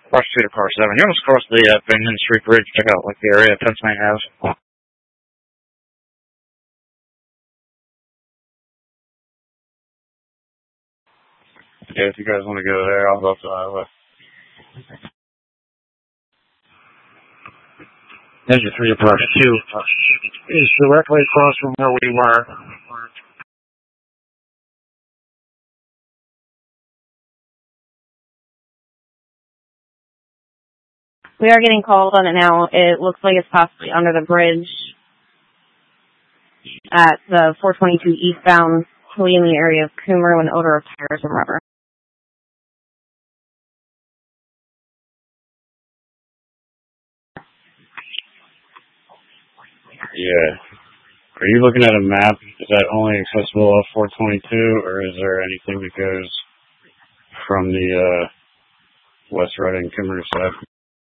Cross 2 to car 7. You almost crossed the Binghamton Street Bridge. Check out like the area Pennsylvania has. Yeah, if you guys want to go there, I'll go up to Iowa. There's your 3 approach 2. Is directly across from where we were. We are getting called on it now. It looks like it's possibly under the bridge at the 422 eastbound, in the area of Coomer, with an odor of tires and rubber. Yeah. Are you looking at a map? Is that only accessible off 422, or is there anything that goes from the West Reading Coomer side?